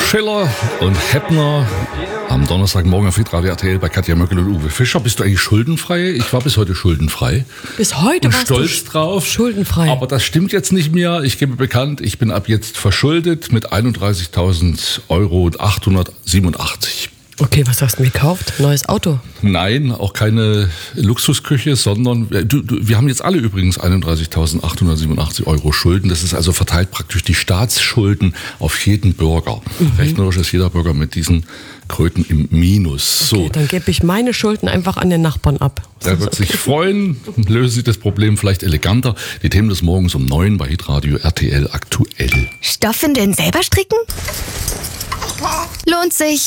Schiller und Heppner am Donnerstagmorgen auf Hitradio RTL bei Katja Möckel und Uwe Fischer. Bist du eigentlich schuldenfrei? Ich war bis heute schuldenfrei. Bis heute und warst stolz du drauf. Schuldenfrei. Aber das stimmt jetzt nicht mehr. Ich gebe bekannt, ich bin ab jetzt verschuldet mit 31.000 Euro und 887. Okay, was hast du mir gekauft? Neues Auto? Nein, auch keine Luxusküche, sondern wir haben jetzt alle übrigens 31.887 Euro Schulden. Das ist also verteilt praktisch die Staatsschulden auf jeden Bürger. Rechnerisch ist jeder Bürger mit diesen Kröten im Minus. Okay, dann gebe ich meine Schulden einfach an den Nachbarn ab. Er wird sich freuen. Lösen Sie das Problem vielleicht eleganter. Die Themen des Morgens um 9 bei Hitradio RTL aktuell. Stoffwindeln selber stricken? Lohnt sich.